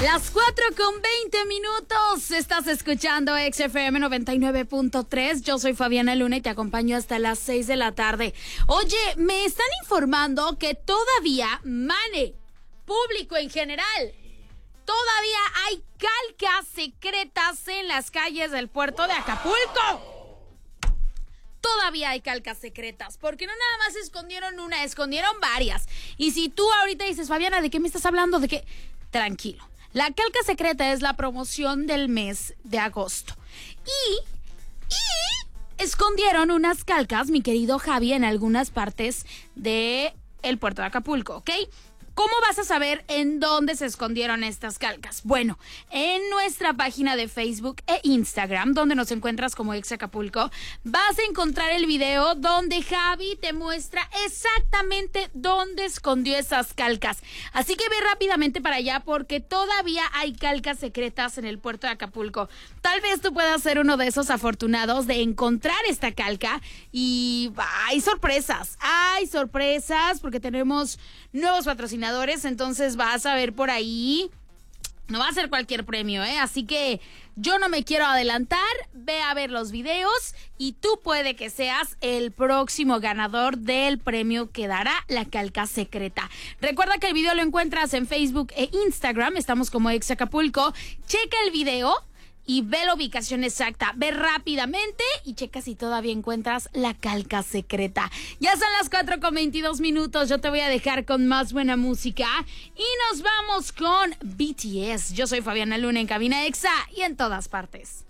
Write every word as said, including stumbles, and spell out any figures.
Las cuatro con veinte minutos. Estás escuchando X F M noventa y nueve punto tres. Yo soy Fabiana Luna y te acompaño hasta las seis de la tarde. Oye, me están informando que todavía, Mane, público en general, todavía hay calcas secretas en las calles del puerto de Acapulco. Todavía hay calcas secretas, porque no nada más escondieron una, escondieron varias. Y si tú ahorita dices, Fabiana, ¿de qué me estás hablando? ¿De qué? Tranquilo. La calca secreta es la promoción del mes de agosto. Y, y escondieron unas calcas, mi querido Javi, en algunas partes de el puerto de Acapulco, ¿ok? ¿Cómo vas a saber en dónde se escondieron estas calcas? Bueno, en nuestra página de Facebook e Instagram, donde nos encuentras como Ex Acapulco, vas a encontrar el video donde Javi te muestra exactamente dónde escondió esas calcas. Así que ve rápidamente para allá porque todavía hay calcas secretas en el puerto de Acapulco. Tal vez tú puedas ser uno de esos afortunados de encontrar esta calca y hay sorpresas, hay sorpresas porque tenemos nuevos patrocinadores. Entonces vas a ver por ahí, no va a ser cualquier premio, ¿eh? Así que yo no me quiero adelantar, ve a ver los videos y tú puede que seas el próximo ganador del premio que dará la calca secreta. Recuerda que el video lo encuentras en Facebook e Instagram, estamos como Ex Acapulco, checa el video y ve la ubicación exacta, ve rápidamente y checa si todavía encuentras la calca secreta. Ya son las cuatro con veintidós minutos, yo te voy a dejar con más buena música y nos vamos con B T S. Yo soy Fabiana Luna en Cabina Exa y en todas partes.